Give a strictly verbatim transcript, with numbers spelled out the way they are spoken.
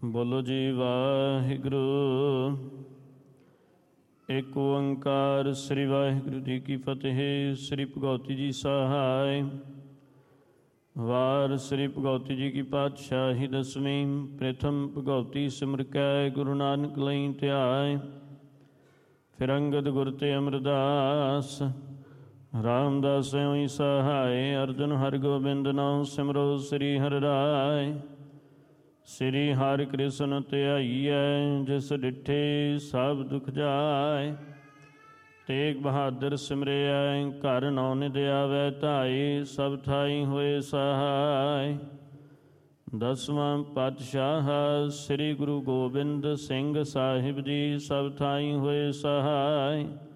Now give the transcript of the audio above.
ਬੋਲੋ ਜੀ ਵਾਹਿਗੁਰੂ। ਏਕ ਓੰਕਾਰ ਸ੍ਰੀ ਵਾਹਿਗੁਰੂ ਜੀ ਕੀ ਫਤਿਹ। ਸ੍ਰੀ ਭਗਉਤੀ ਜੀ ਸਹਾਇ। ਵਾਰ ਸ੍ਰੀ ਭਗਉਤੀ ਜੀ ਕੀ ਪਾਤਸ਼ਾਹੀ ਦਸਵੀਂ। ਪ੍ਰਥਮ ਭਗਉਤੀ ਸਿਮਰ ਕੈ ਗੁਰੂ ਨਾਨਕ ਲਈ ਧਿਆਇ। ਫਿਰ ਅੰਗਦ ਗੁਰ ਤੇ ਅਮਰਦਾਸ ਰਾਮਦਾਸ ਹੋਈ ਸਹਾਇ। ਅਰਜੁਨ ਹਰਿਗੋਬਿੰਦ ਨਾਮ ਸਿਮਰੋ ਸ੍ਰੀ ਹਰਿ ਰਾਇ। ਸ੍ਰੀ ਹਰਿ ਕ੍ਰਿਸ਼ਨ ਧਿਆਈਐ ਜਿਸ ਡਿਠੇ ਸਭ ਦੁਖ ਜਾਇ। ਤੇਗ ਬਹਾਦਰ ਸਿਮਰਿਐ ਘਰ ਨੌ ਨਿਧ ਆਵੈ ਧਾਈ। ਸਭ ਥਾਈ ਹੋਏ ਸਹਾਇ। ਦਸਵਾਂ ਪਾਤਸ਼ਾਹ ਸ੍ਰੀ ਗੁਰੂ ਗੋਬਿੰਦ ਸਿੰਘ ਸਾਹਿਬ ਜੀ ਸਭ ਥਾਈ ਹੋਏ ਸਹਾਇ।